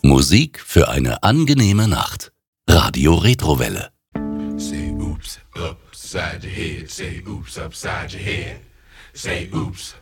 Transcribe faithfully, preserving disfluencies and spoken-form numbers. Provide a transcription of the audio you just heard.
Musik für eine angenehme Nacht. Radio Retrowelle. Say oops, upside your head. Say oops, upside your head. Say oops,